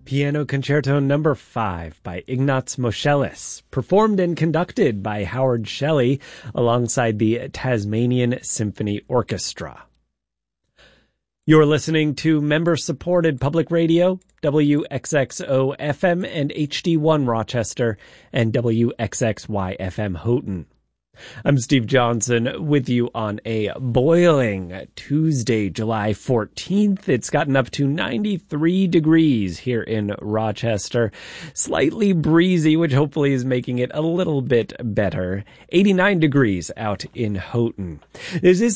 Piano Concerto No. 5 by Ignaz Moscheles, performed and conducted by Howard Shelley alongside the Tasmanian Symphony Orchestra. You're listening to member-supported public radio, WXXO FM and HD1 Rochester, and WXXY FM Houghton. I'm Steve Johnson with you on a boiling Tuesday, July 14th. It's gotten up to 93 degrees here in Rochester. Slightly breezy, which hopefully is making it a little bit better. 89 degrees out in Houghton. This is